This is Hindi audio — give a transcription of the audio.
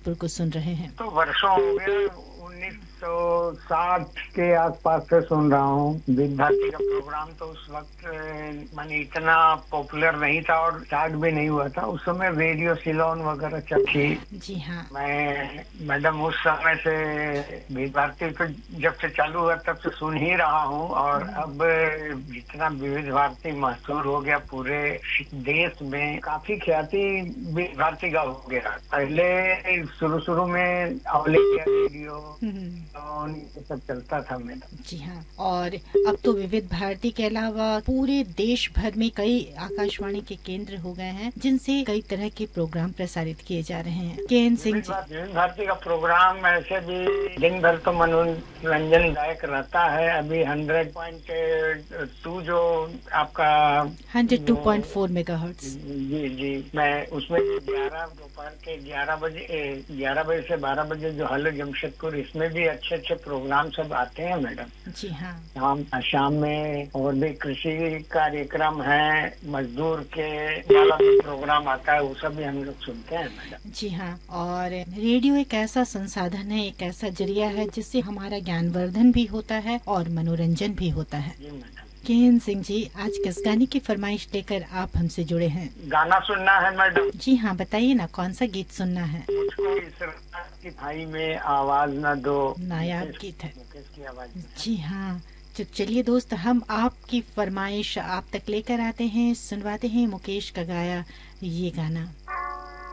जमशेदपुर को सुन रहे हैं? तो वर्षों हो गए, 1960 के आसपास से सुन रहा हूँ। विविध भारती का प्रोग्राम तो उस वक्त माने इतना पॉपुलर नहीं था और स्टार्ट भी नहीं हुआ था। उस समय रेडियो सिलोन वगैरह चल थी। जी हाँ। मैं मैडम उस समय से विविध भारती तो जब से चालू हुआ तब से सुन ही रहा हूँ। और अब जितना विविध भारती मशहूर हो गया पूरे देश में, काफी ख्याति विविध भारती का हो गया। पहले शुरू में ऑल इंडिया रेडियो ये सब चलता था मैडम। जी हाँ। और अब तो विविध भारती के अलावा पूरे देश भर में कई आकाशवाणी के केंद्र हो गए हैं जिनसे कई तरह के प्रोग्राम प्रसारित किए जा रहे हैं। के.एन. सिंह जी, विविध भारती का प्रोग्राम ऐसे भी दिन भर तो मनोरंजन दायक रहता है। अभी 100.2 जो आपका 102.4 मेगाहर्ट्ज। जी मैं उसमें 11 के 11 बजे से 12 बजे जो हेलो जमशेदपुर, इसमें भी अच्छे प्रोग्राम सब आते हैं मैडम। जी हाँ। शाम में और भी कृषि कार्यक्रम है, मजदूर के वाला भी प्रोग्राम आता है, वो सब भी हम लोग सुनते हैं मैडम। जी हाँ। और रेडियो एक ऐसा संसाधन है, एक ऐसा जरिया है जिससे हमारा ज्ञानवर्धन भी होता है और मनोरंजन भी होता है। जी मैडम। के.एन. सिंह जी, आज किस गाने की फरमाइश लेकर आप हमसे जुड़े हैं? गाना सुनना है मैडम। जी हाँ, बताइए ना, कौन सा गीत सुनना है? मुझको इस रात की खाई में आवाज न दो, नायाब गीत है। मुकेश की आवाज। जी हाँ। तो चलिए दोस्त, हम आपकी फरमाइश आप तक लेकर आते हैं, सुनवाते हैं मुकेश का गाया ये गाना।